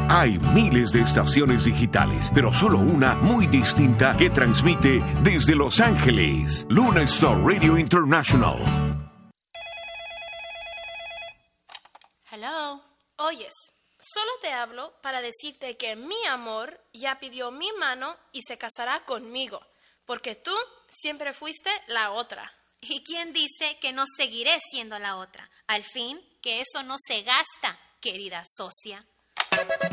Hay miles de estaciones digitales, pero solo una muy distinta que transmite desde Los Ángeles. Luna Star Radio International. Hello. Oyes, solo te hablo para decirte que mi amor ya pidió mi mano y se casará conmigo, porque tú siempre fuiste la otra. ¿Y quién dice que no seguiré siendo la otra? Al fin, que eso no se gasta, querida socia.